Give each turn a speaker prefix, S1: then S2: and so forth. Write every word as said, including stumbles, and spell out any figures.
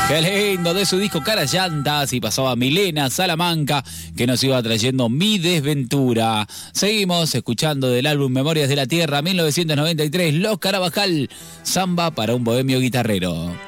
S1: Qué lindo, de su disco Cara Llantas, y pasaba Milena Salamanca, que nos iba trayendo Mi Desventura. Seguimos escuchando del álbum Memorias de la Tierra, mil novecientos noventa y tres, Los Carabajal, Samba para un bohemio guitarrero.